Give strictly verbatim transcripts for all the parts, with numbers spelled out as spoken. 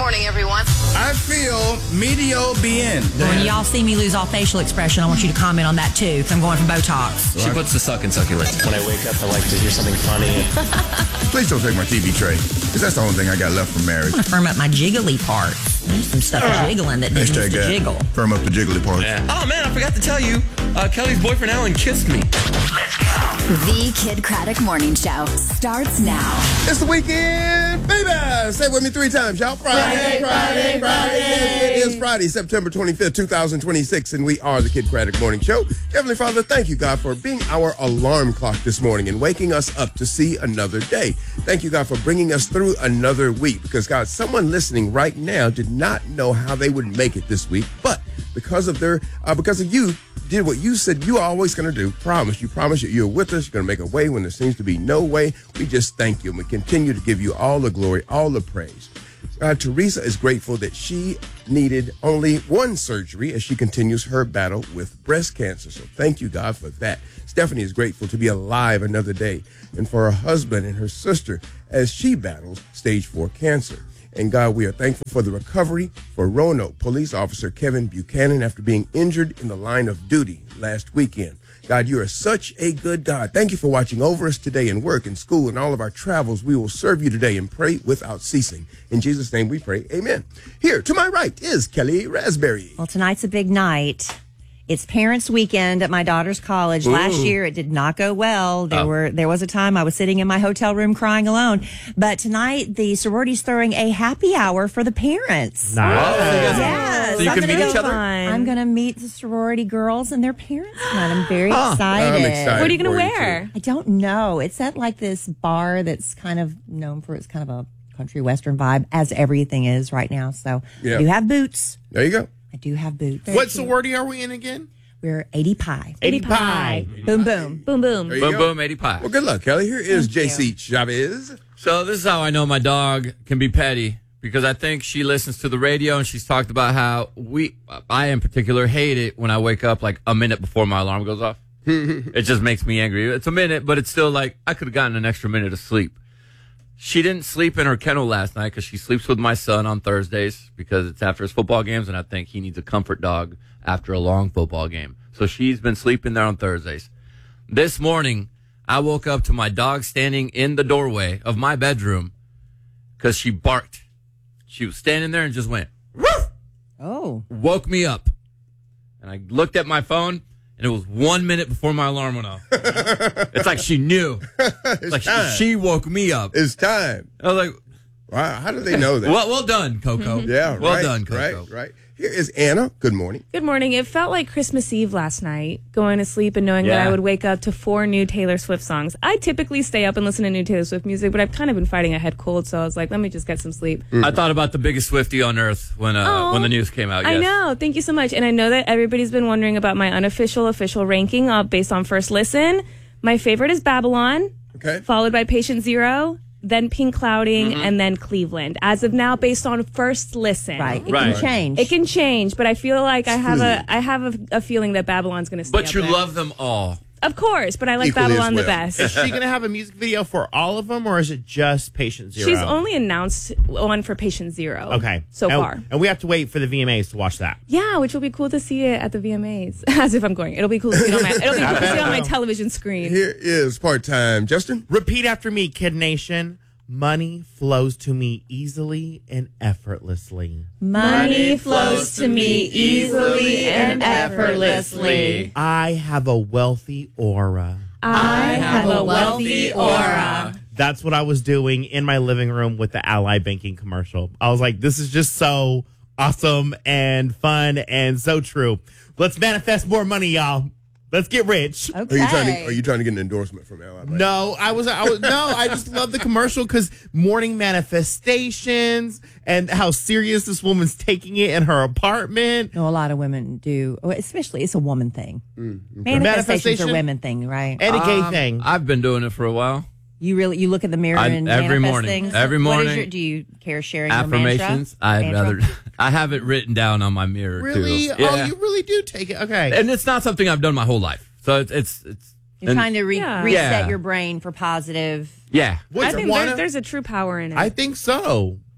morning, everyone. I feel medio bien. When y'all see me lose all facial expression, I want you to comment on that too, because I'm going for Botox. She puts the suck in succulents. When I wake up, I like to hear something funny. Please don't take my T V tray, because that's the only thing I got left from marriage. I want to firm up my jiggly parts. There's some stuff uh, jiggling that needs to that. jiggle. Firm up the jiggly parts. Yeah. Oh, man, I forgot to tell you. Uh, Kelly's boyfriend, Alan, kissed me. Let's go. The Kid Craddock Morning Show starts now. It's the weekend, baby. Say it with me three times, y'all. Friday, Friday, Friday. Friday. Yes, it is Friday, September twenty-fifth, twenty twenty-six, and we are the Kid Craddock Morning Show. Heavenly Father, thank you, God, for being our alarm clock this morning and waking us up to see another day. Thank you, God, for bringing us through another week, because, God, someone listening right now did not know how they would make it this week, but because of their, uh, because of you, did what you said you are always going to do. Promise. You promise that you're with us. You're going to make a way when there seems to be no way. We just thank you, and we continue to give you all the glory, all the praise. Uh, Teresa is grateful that she needed only one surgery as she continues her battle with breast cancer. So thank you, God, for that. Stephanie is grateful to be alive another day, and for her husband and her sister as she battles stage four cancer. And God, we are thankful for the recovery for Roanoke police officer Kevin Buchanan after being injured in the line of duty last weekend. God, you are such a good God. Thank you for watching over us today in work, in school, and all of our travels. We will serve you today and pray without ceasing. In Jesus' name we pray, amen. Here, to my right, is Kelly Raspberry. Well, tonight's a big night. It's Parents' Weekend at my daughter's college. Ooh. Last year, it did not go well. There oh. were there was a time I was sitting in my hotel room crying alone. But tonight, the sorority's throwing a happy hour for the parents. Nice. Oh, Yes. so you I'm can gonna meet each go- other? I'm going to meet the sorority girls and their parents tonight. I'm very Huh. excited. I'm excited. What are you going for to you, wear? I don't know. It's at like this bar that's kind of known for its kind of a country western vibe, as everything is right now. So Yeah. I do have boots. There you go. I do have boots. What sorority are we in again? We're eighty pie. eighty pie. Boom, boom. Boom, boom. There you Boom, go. boom, eighty pie. Well, good luck, Kelly. Here is Thank J C Chavez. So this is how I know my dog can be petty, because I think she listens to the radio and she's talked about how we, I in particular, hate it when I wake up like a minute before my alarm goes off. It just makes me angry. It's a minute, but it's still like I could have gotten an extra minute of sleep. She didn't sleep in her kennel last night because she sleeps with my son on Thursdays because it's after his football games, and I think he needs a comfort dog after a long football game. So she's been sleeping there on Thursdays. This morning, I woke up to my dog standing in the doorway of my bedroom because she barked. She was standing there and just went, woof! Oh. Woke me up. And I looked at my phone, and it was one minute before my alarm went off. It's like she knew. It's Like time. she, she woke me up. It's time. I was like, Wow, how do they know that? well, well done, Coco. yeah, well right, done, Coco. Right, right. Here is Anna. Good morning. Good morning. It felt like Christmas Eve last night, going to sleep and knowing Yeah. that I would wake up to four new Taylor Swift songs. I typically stay up and listen to new Taylor Swift music, but I've kind of been fighting a head cold, so I was like, let me just get some sleep. I thought about the biggest Swiftie on earth when uh, Aw. when the news came out. I Yes. know. Thank you so much. And I know that everybody's been wondering about my unofficial official ranking uh, based on first listen. My favorite is Babylon, Okay. followed by Patient Zero, then Pink Clouding, Mm-hmm. and then Cleveland. As of now, based on first listen. Right. It Right. can change. It can change, but I feel like I have a I have a, a feeling that Babylon's going to stay But up you there. love them all. Of course, but I like Equally Babylon as the well. best. Is she going to have a music video for all of them, or is it just Patient Zero? She's only announced one for Patient Zero. Okay. So and, far. And we have to wait for the V M As to watch that. Yeah, which will be cool to see it at the V M As. As if I'm going. It'll be cool to see it on my, it'll be cool to see it on my television screen. Here is part-time Justin. Repeat after me, Kid Nation. Money flows to me easily and effortlessly. Money flows to me easily and effortlessly. I have a wealthy aura. I have a wealthy aura. That's what I was doing in my living room with the Ally Banking commercial. I was like, this is just so awesome and fun and so true. Let's manifest more money, y'all. Let's get rich. Okay. Are you trying to? Are you trying to get an endorsement from Ally? No, I was, I was, no, I just love the commercial because morning manifestations and how serious this woman's taking it in her apartment. No, a lot of women do, especially it's a woman thing. Mm, Manifestations Manifestation? are women thing, right? And a gay Um, thing. I've been doing it for a while. You really you look in the mirror I- and every manifest morning. things? Every What is morning. your, do you care sharing Affirmations. your mantra? I'd Mantra? rather. I have it written down on my mirror Really? too. Oh, you really do take it. Okay. And it's not something I've done my whole life. So it's it's it's. You're and- trying to re- Yeah. reset Yeah. your brain for positive. Yeah. What's I think one there, of- there's a true power in it. I think so.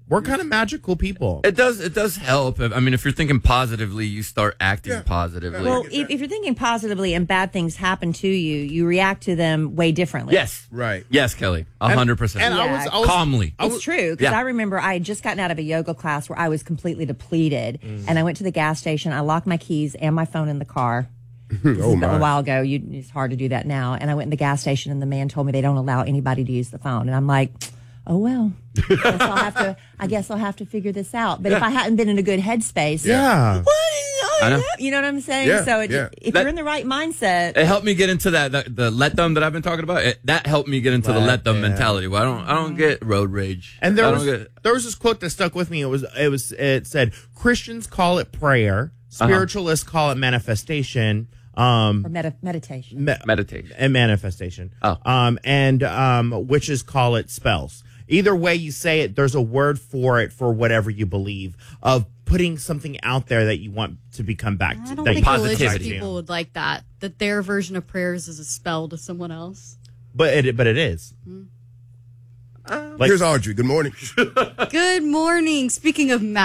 We're kind of magical people. It does. It does help. I mean, if you're thinking positively, you start acting Yeah. positively. Well, if, if you're thinking positively and bad things happen to you, you react to them way differently. yes, Right. yes, Kelly, a hundred percent. And I Yeah. was, I was Calmly. I It's was- true because Yeah. I remember I had just gotten out of a yoga class where I was completely depleted, Mm. and I went to the gas station. I locked my keys and my phone in the car. This Oh is a my. while ago. You, it's hard to do that now. And I went in the gas station, and the man told me they don't allow anybody to use the phone. And I'm like, oh well. I guess I'll have to. I guess I'll have to figure this out. But if I hadn't been in a good headspace, yeah. what? I know. You know what I'm saying? Yeah, so it, yeah. if That- you're in the right mindset, It helped me get into that the, the let them that I've been talking about. It, that helped me get into the Let let them them. mentality. Well, I don't I don't get road rage. And there I was don't get, there was this quote that stuck with me. It was it was it said Christians call it prayer, Uh-huh. spiritualists call it manifestation, um, or medi- meditation. me- meditation. and manifestation. Oh. Um, and um, witches call it spells. Either way you say it, there's a word for it for whatever you believe of putting something out there that you want to become back to. I don't that think you- religious Positivity. people would like that. That their version of prayers is a spell to someone else. But it but it is. Like- Here's Audrey. Good morning. Good morning. Speaking of